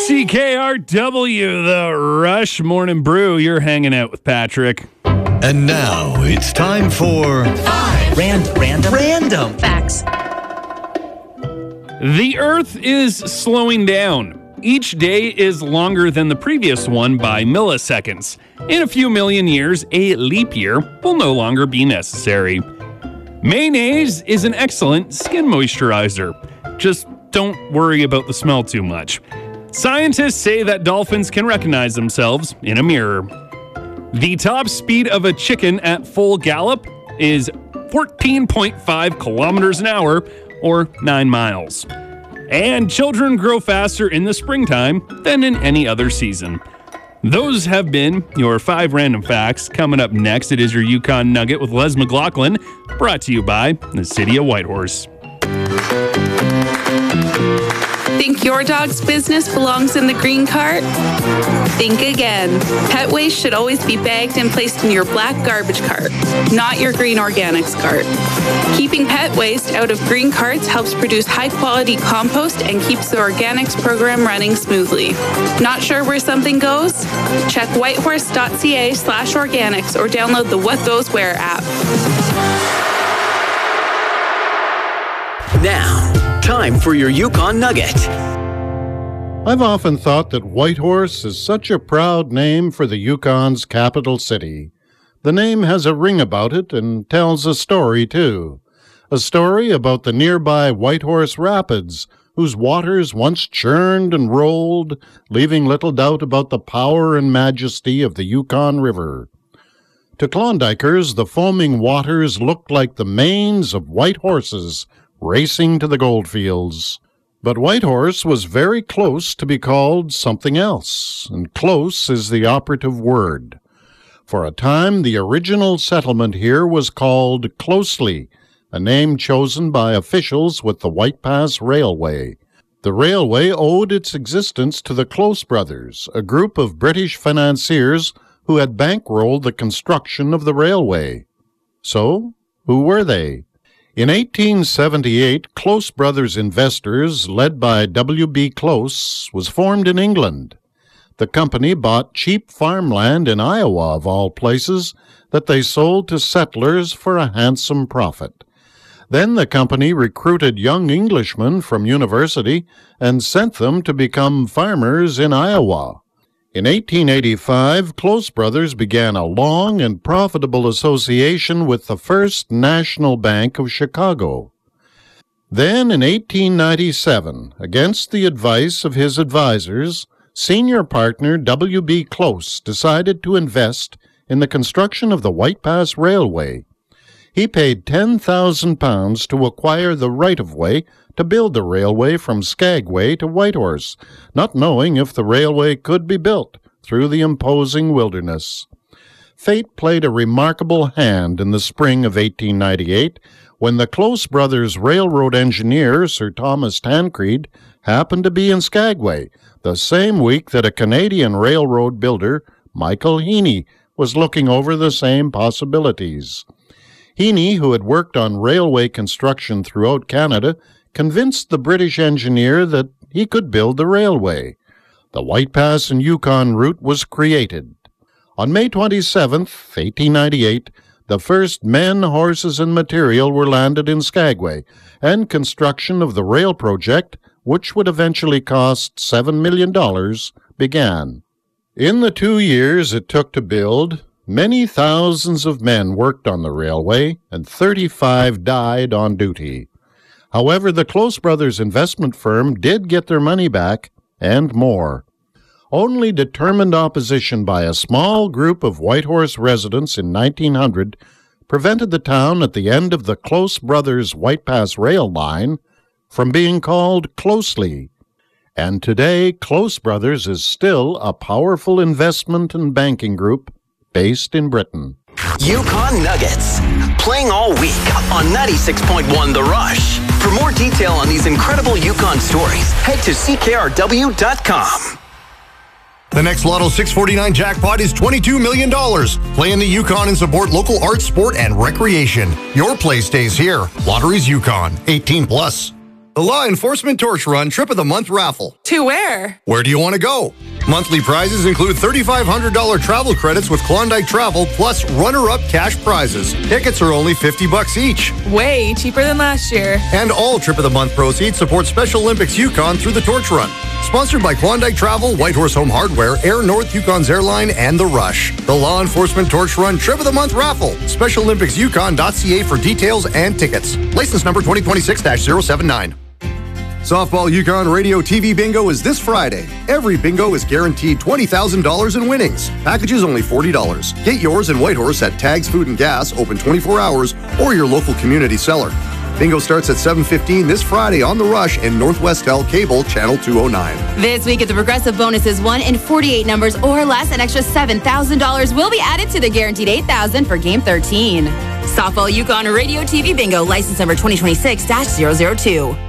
CKRW, the Rush Morning Brew. You're hanging out with Patrick. And now it's time for 5 random facts. The Earth is slowing down. Each day is longer than the previous one by milliseconds. In a few million years, a leap year will no longer be necessary. Mayonnaise is an excellent skin moisturizer. Just don't worry about the smell too much. Scientists say that dolphins can recognize themselves in a mirror. The top speed of a chicken at full gallop is 14.5 kilometers an hour, or 9 miles. And children grow faster in the springtime than in any other season. Those have been your 5 random facts. Coming up next, it is your Yukon Nugget with Les McLaughlin, brought to you by the City of Whitehorse. Think your dog's business belongs in the green cart? Think again. Pet waste should always be bagged and placed in your black garbage cart, not your green organics cart. Keeping pet waste out of green carts helps produce high-quality compost and keeps the organics program running smoothly. Not sure where something goes? Check whitehorse.ca/organics or download the What Those Where app. Now, time for your Yukon Nugget. I've often thought that Whitehorse is such a proud name for the Yukon's capital city. The name has a ring about it and tells a story, too. A story about the nearby Whitehorse Rapids, whose waters once churned and rolled, leaving little doubt about the power and majesty of the Yukon River. To Klondikers, the foaming waters looked like the manes of white horses racing to the goldfields. But Whitehorse was very close to be called something else, and close is the operative word. For a time, the original settlement here was called Closely, a name chosen by officials with the White Pass Railway. The railway owed its existence to the Close brothers, a group of British financiers who had bankrolled the construction of the railway. So, who were they? In 1878, Close Brothers Investors, led by W.B. Close, was formed in England. The company bought cheap farmland in Iowa, of all places, that they sold to settlers for a handsome profit. Then the company recruited young Englishmen from university and sent them to become farmers in Iowa. In 1885, Close Brothers began a long and profitable association with the First National Bank of Chicago. Then, in 1897, against the advice of his advisors, senior partner W.B. Close decided to invest in the construction of the White Pass Railway. He paid £10,000 to acquire the right-of-way to build the railway from Skagway to Whitehorse, not knowing if the railway could be built through the imposing wilderness. Fate played a remarkable hand in the spring of 1898, when the Close Brothers railroad engineer, Sir Thomas Tancred, happened to be in Skagway, the same week that a Canadian railroad builder, Michael Heaney, was looking over the same possibilities. Heaney, who had worked on railway construction throughout Canada, convinced the British engineer that he could build the railway. The White Pass and Yukon route was created. On May 27, 1898, the first men, horses, and material were landed in Skagway, and construction of the rail project, which would eventually cost $7 million, began. In the 2 years it took to build, many thousands of men worked on the railway, and 35 died on duty. However, the Close Brothers investment firm did get their money back, and more. Only determined opposition by a small group of Whitehorse residents in 1900 prevented the town at the end of the Close Brothers White Pass rail line from being called Closely. And today, Close Brothers is still a powerful investment and banking group based in Britain. Yukon Nuggets, playing all week on 96.1 The Rush. For more detail on these incredible Yukon stories, head to CKRW.com. The next Lotto 649 jackpot is $22 million. Play in the Yukon and support local arts, sport, and recreation. Your play stays here. Lotteries Yukon. 18+. The Law Enforcement Torch Run Trip of the Month raffle. To where? Where do you want to go? Monthly prizes include $3,500 travel credits with Klondike Travel, plus runner-up cash prizes. Tickets are only $50 each. Way cheaper than last year. And all Trip of the Month proceeds support Special Olympics Yukon through the Torch Run. Sponsored by Klondike Travel, Whitehorse Home Hardware, Air North Yukon's Airline, and The Rush. The Law Enforcement Torch Run Trip of the Month raffle. SpecialOlympicsYukon.ca for details and tickets. License number 2026-079. Softball Yukon Radio TV Bingo is this Friday. Every bingo is guaranteed $20,000 in winnings. Packages only $40. Get yours in Whitehorse at Tags Food and Gas, open 24 hours, or your local community cellar. Bingo starts at 7:15 this Friday on The Rush and Northwest L Cable, Channel 209. This week at the Progressive bonus is 1 in 48 numbers or less. An extra $7,000 will be added to the guaranteed $8,000 for Game 13. Softball Yukon Radio TV Bingo, license number 2026-002.